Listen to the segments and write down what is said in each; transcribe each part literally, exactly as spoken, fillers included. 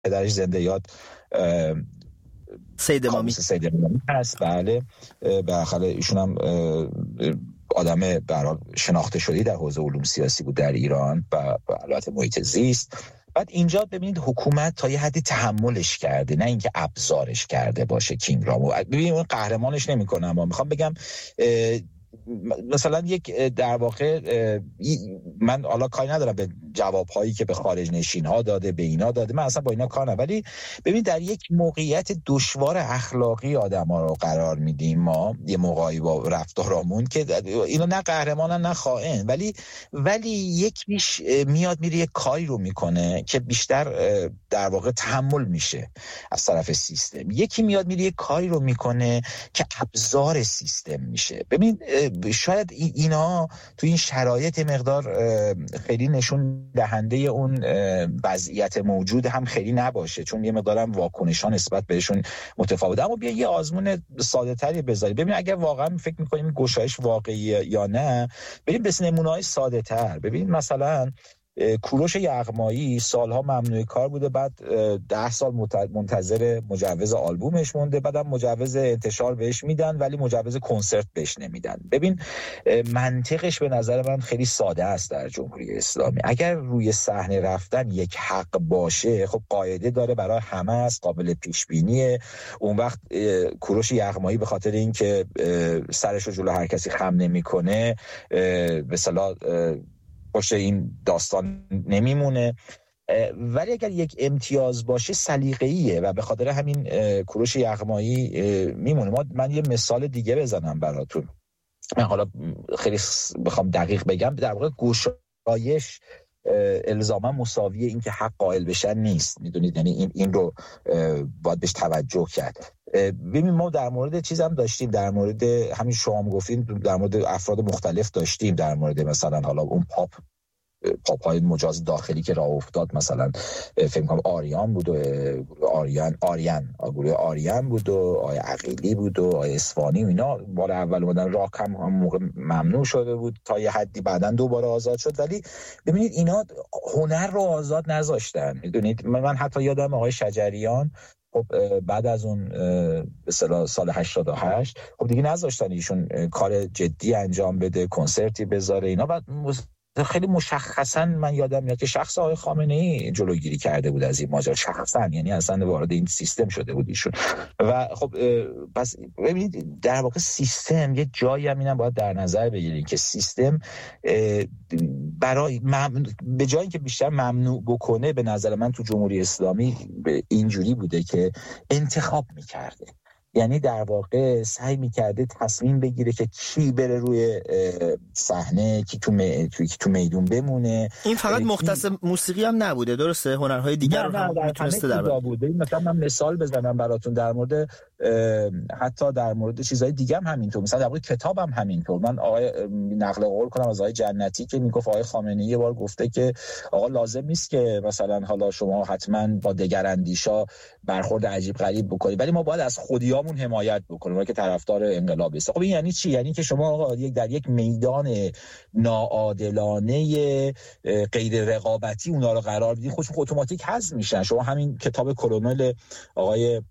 پدرش زنده یاد سید امامی سید امامی هست. بله بالاخره ایشون هم آدم برای شناخته شدی در حوزه علوم سیاسی بود در ایران و البته محیط زیست. بعد اینجا ببینید حکومت تا یه حدی تحملش کرده، نه اینکه ابزارش کرده باشه. کینگ رامو ببینید اون قهرمانش نمی‌کنه، اما میخوام بگم مثلا یک در واقع من حالا کاری ندارم به جوابهایی که به خارج نشین ها داده، به اینا داده، من اصلا با اینا کار ندارم، ولی ببین در یک موقعیت دشوار اخلاقی آدما رو قرار میدیم ما، یه موقعی با رفتارامون که اینا نه قهرمانن نه خائن، ولی ولی یک بیش میاد میره یک کاری رو میکنه که بیشتر در واقع تحمل میشه از طرف سیستم، یکی میاد میره یک کاری رو میکنه که ابزار سیستم میشه. ببین شاید اینا تو این شرایط مقدار خیلی نشون دهنده اون وضعیت موجود هم خیلی نباشه، چون یه مقدار هم واکنش‌ها نسبت بهشون متفاوته. اما بیا یه آزمون ساده تری بذاریم ببین اگر واقعا فکر می‌کنیم گشایش واقعیه یا نه. بریم به نمونه‌های ساده تر. ببین مثلا کوروش یغمایی سالها ممنوع کار بوده، بعد ده سال منتظر مجوز آلبومش مونده، بعدم مجوز انتشار بهش میدن ولی مجوز کنسرت بهش نمیدن. ببین منطقش به نظر من خیلی ساده است در جمهوری اسلامی. اگر روی صحنه رفتن یک حق باشه، خب قاعده داره برای همه است، قابل پیش بینیه. اون وقت کوروش یغمایی به خاطر اینکه سرش رو جلو هر کسی خم نمیکنه به اصطلاح باشه این داستان نمیمونه. ولی اگر یک امتیاز باشه سلیقه‌ایه و به خاطر همین کوروش یغمایی میمونه. ما من یه مثال دیگه بزنم براتون، من حالا خیلی بخوام دقیق بگم، در واقع گشایش الزاما مساویه این که حق قائل بشن نیست، میدونید، یعنی این این رو باید بهش توجه کرد. ببین ما در مورد چیز هم داشتیم، در مورد همین شما هم گفتین، در مورد افراد مختلف داشتیم، در مورد مثلا حالا اون پاپ پاپ های مجاز داخلی که راه افتاد، مثلا فکر کنم آریان بود و آریان آریان گروه آریان بود و آقای عقیلی بود و آقای اصفهانی و اینا بار اول اومدن راه کم هم موقع ممنوع شده بود تا یه حدی، بعدن دوباره آزاد شد. ولی ببینید اینا هنر رو آزاد نذاشتن، میدونید. من حتی یادم آقای شجریان خب بعد از اون به اصطلاح سال هشتاد و هشت خب دیگه نذاشتن ایشون کار جدی انجام بده، کنسرتی بذاره اینا. بعد خیلی مشخصا من یادم میاد که شخص آقای خامنه‌ای جلوگیری کرده بود از این ماجرا، شخصا، یعنی اصلا وارد این سیستم شده بود ایشون. و خب پس ببینید در واقع سیستم یه جایی هم اینم باید در نظر بگیرید که سیستم برای مم... به جایی که بیشتر ممنوع بکنه، به نظر من تو جمهوری اسلامی اینجوری بوده که انتخاب میکرده، یعنی در واقع سعی میکرده تصمیم بگیره که کی بره روی صحنه، کی تو می... کی تو میدون بمونه. این فقط مختص موسیقی هم نبوده، درسته؟ هنرهای دیگر رو هم میتونسته در بوده. مثلا من مثال بزنم براتون در مورد حتی در مورد چیزهای دیگه هم همینطور، مثلا در مورد کتاب هم همینطور. من آقای نقل قول کنم از آقای جنتی که میگفت آقای خامنه‌ای یه بار گفته که آقا لازم نیست که مثلا حالا شما حتما با دگراندیشا برخورد عجیب غریب بکنید، ولی ما باید از خودیامون حمایت بکنیم، ما که طرفدار انقلاب است. خب این یعنی چی؟ یعنی که شما آقا یک در یک میدان ناعادلانه غیر رقابتی اونا رو قرار بدید، خودشون اتوماتیک حذف میشن. شما همین کتاب کلونل آقای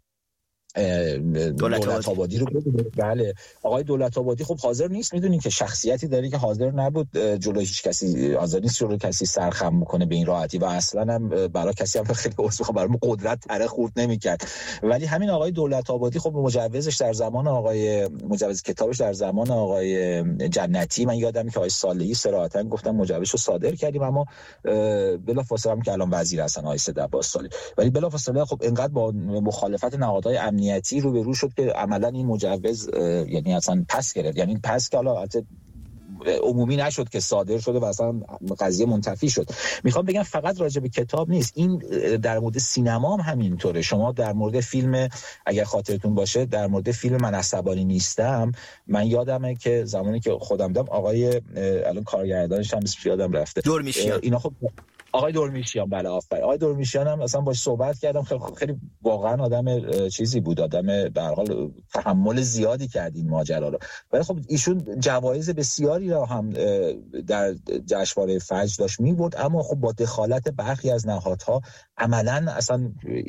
دولت آبادی رو ببینید. بله آقای دولت آبادی خب حاضر نیست، میدونین که شخصیتی داره که حاضر نبود جلوی هیچ کسی، حاضر نیست جلوی کسی سرخم بکنه به این راحتی و اصلا هم برای کسی هم خیلی عذر برای قدرت تره خورد نمیکرد. ولی همین آقای دولت آبادی خب مجوزش در زمان آقای مجوز کتابش در زمان آقای جنتی، من یادم که آقای صالحی صراحتا گفتن مجوزشو صادر کردیم، اما بلافاصله هم که الان وزیر هستن آقای سید عباس صالح، ولی بلافاصله خب اینقدر با مخالفت نهادهای امنیتی رو به رو شد که عملا این مجوز یعنی اصلا پس گرفت. یعنی پس که حالا عمومی نشد که صادر شده و اصلا قضیه منتفی شد. میخوام بگم فقط راجع به کتاب نیست، این در مورد سینما هم همینطوره. شما در مورد فیلم اگر خاطرتون باشه، در مورد فیلم من عصبانی نیستم، من یادمه که زمانی که خودم دیدم آقای الان کارگردانش هم اسمش یادم رفته، دورمیشیان، اینا خب آقای دورمیشیان، بله آفرین. آقای دورمیشیان هم اصلا باش صحبت کردم، خیلی خیلی واقعا آدم چیزی بود، آدم به هر حال تحمل زیادی کرد این ماجرا رو. ولی خب ایشون جوایز بسیاری را هم در جشنواره فجر داشت می‌برد، اما خب با دخالت برخی از نهادها عملاً اصلا